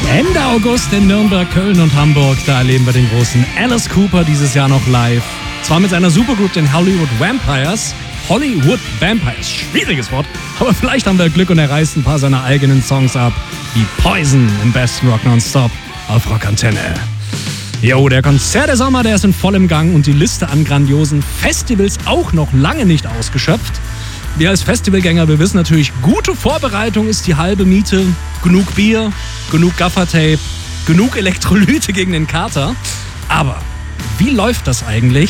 Ende August in Nürnberg, Köln und Hamburg. Da erleben wir den großen Alice Cooper dieses Jahr noch live. Zwar mit seiner Supergroup, den Hollywood Vampires. Hollywood Vampires, schwieriges Wort. Aber vielleicht haben wir Glück und er reißt ein paar seiner eigenen Songs ab. Wie Poison im besten Rock Nonstop auf Rockantenne. Jo, der Konzert der Sommer, der ist in vollem Gang und die Liste an grandiosen Festivals auch noch lange nicht ausgeschöpft. Wir als Festivalgänger, wir wissen natürlich, gute Vorbereitung ist die halbe Miete. Genug Bier, genug Gaffertape, genug Elektrolyte gegen den Kater. Aber wie läuft das eigentlich,